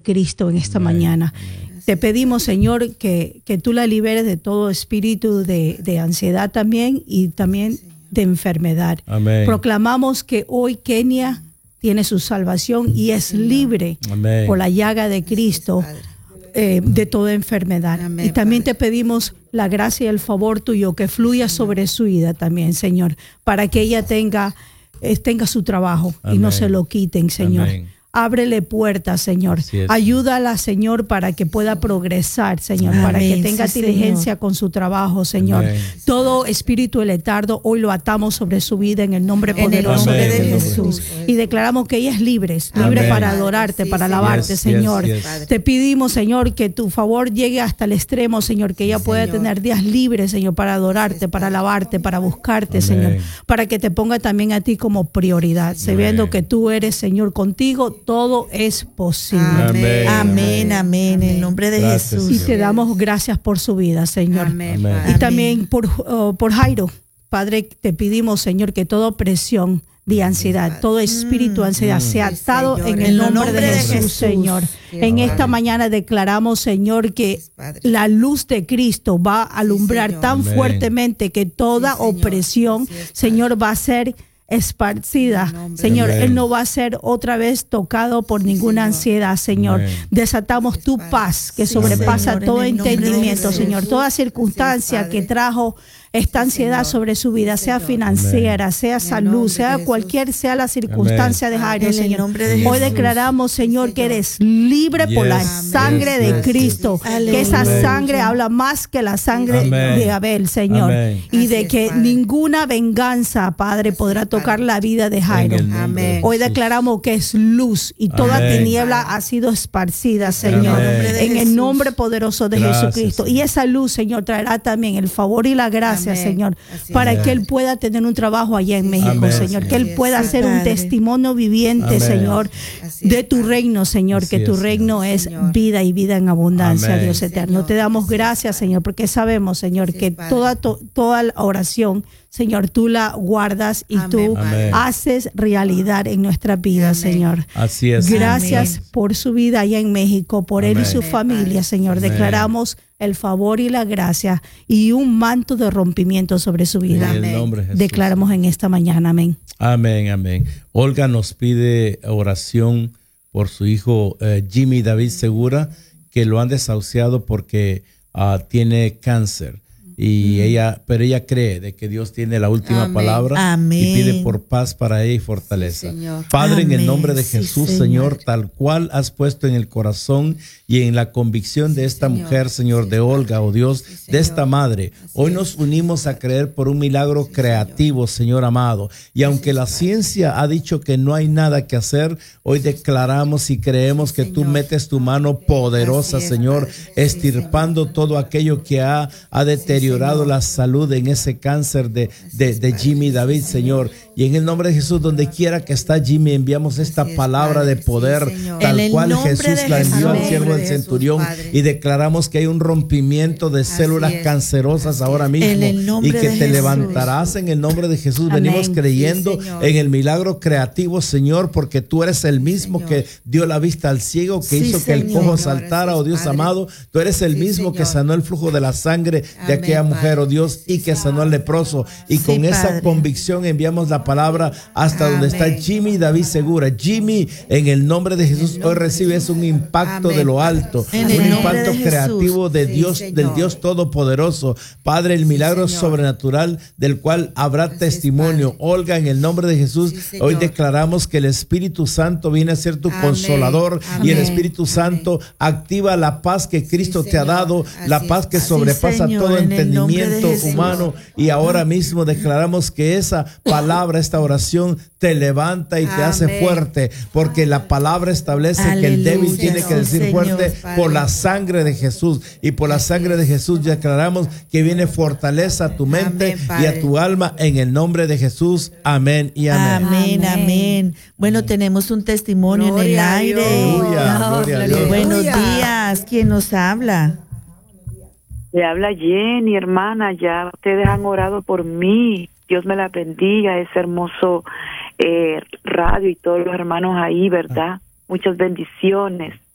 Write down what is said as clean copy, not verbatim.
Cristo en esta mañana. Te pedimos, Señor, que tú la liberes de todo espíritu de ansiedad también y también de enfermedad. Amén. Proclamamos que hoy Kenia tiene su salvación y es libre por la llaga de Cristo de toda enfermedad. Y también te pedimos la gracia y el favor tuyo que fluya sobre su vida también, Señor, para que ella tenga su trabajo y no se lo quiten, Señor. Amén. Ábrele puertas, Señor. Ayúdala, Señor, para que pueda progresar, Señor, para que tenga diligencia con su trabajo, Señor. Todo espíritu de letardo hoy lo atamos sobre su vida en el nombre poderoso de Jesús. Y declaramos que ella es libre para adorarte, para alabarte, Señor. Te pedimos, Señor, que tu favor llegue hasta el extremo, Señor, que ella pueda tener días libres, Señor, para adorarte, para alabarte, para buscarte, Señor, para que te ponga también a ti como prioridad, sabiendo que tú eres, Señor, contigo todo es posible. Amén. En el nombre de Jesús. Y te damos gracias por su vida, Señor. Y también por Jairo, Padre, te pedimos, Señor, que toda opresión de ansiedad, todo espíritu de ansiedad sea atado en el nombre de Jesús, Señor. En esta mañana declaramos, Señor, que la luz de Cristo va a alumbrar tan fuertemente que toda opresión, Señor, va a ser esparcida, Señor. Él no va a ser otra vez tocado por ninguna ansiedad, Señor. Desatamos tu paz que sobrepasa todo entendimiento, Señor. Toda circunstancia que trajo esta ansiedad sobre su vida, sea financiera, sea salud, sea sea la circunstancia de Jairo, Señor. Hoy declaramos, Señor, que eres libre por la sangre de Cristo, que esa sangre habla más que la sangre de Abel, Señor, y de que ninguna venganza, Padre, podrá tocar la vida de Jairo. Hoy declaramos que es luz y toda tiniebla ha sido esparcida, Señor, en el nombre poderoso de Jesucristo. Y esa luz, Señor, traerá también el favor y la gracia, Señor, para que él pueda tener un trabajo allá en México, Señor, que él pueda ser un testimonio viviente, Señor, de tu reino, Señor, que tu reino es vida y vida en abundancia, Dios eterno. Te damos gracias, Señor, porque sabemos, Señor, que toda la oración, Señor, tú la guardas y tú haces realidad en nuestra vida, Señor. Así es. Gracias por su vida allá en México, por él y su familia, Señor. Declaramos el favor y la gracia y un manto de rompimiento sobre su vida. En el nombre de Jesús. Declaramos en esta mañana. Amén. Amén. Olga nos pide oración por su hijo Jimmy David Segura, que lo han desahuciado porque tiene cáncer. Pero ella cree de que Dios tiene la última palabra y pide por paz para ella y fortaleza. Padre, en el nombre de Jesús, Señor, tal cual has puesto en el corazón y en la convicción de esta mujer, Señor, de Olga, oh Dios, de esta madre, hoy nos unimos a creer por un milagro creativo, Señor amado. Y aunque la ciencia ha dicho que no hay nada que hacer, hoy declaramos y creemos que tú metes tu mano poderosa, Señor, estirpando todo aquello que ha deteriorado la salud en ese cáncer de Jimmy David, Señor. Y en el nombre de Jesús, donde quiera que está Jimmy, enviamos esta palabra de poder, tal cual Jesús la envió al siervo del centurión, y declaramos que hay un rompimiento de células cancerosas ahora mismo y que te levantarás en el nombre de Jesús. Venimos creyendo en el milagro creativo, Señor, porque tú eres el mismo que dio la vista al ciego, que hizo que el cojo saltara, oh Dios amado. Tú eres el mismo que sanó el flujo de la sangre de aquella mujer, oh Dios, y que sanó al leproso. Y con esa convicción enviamos la palabra hasta donde está Jimmy David Segura. Jimmy, en el nombre de Jesús, hoy recibes un impacto de lo alto, un impacto creativo de Dios, del Dios Todopoderoso. Padre, el milagro sobrenatural del cual habrá testimonio. Olga, en el nombre de Jesús, hoy declaramos que el Espíritu Santo viene a ser tu consolador, y el Espíritu Santo activa la paz que Cristo te ha dado, la paz que sobrepasa todo entendimiento humano. Y ahora mismo declaramos que esa palabra, esta oración, te levanta y te hace fuerte, porque la palabra establece que el débil tiene que decir fuerte por la sangre de Jesús. Y por la sangre de Jesús declaramos que viene fortaleza a tu mente y a tu alma, en el nombre de Jesús. Amén y amén. Amén. Bueno, tenemos un testimonio en el aire. Gloria a Dios. Buenos días. ¿Quién nos habla? Le habla Jenny, hermana. Ya ustedes han orado por mí. Dios me la bendiga, ese hermoso radio y todos los hermanos ahí, ¿verdad? Muchas bendiciones.